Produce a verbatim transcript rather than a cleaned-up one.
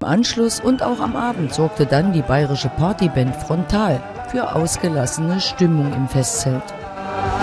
Im Anschluss und auch am Abend sorgte dann die bayerische Partyband Frontal für ausgelassene Stimmung im Festzelt.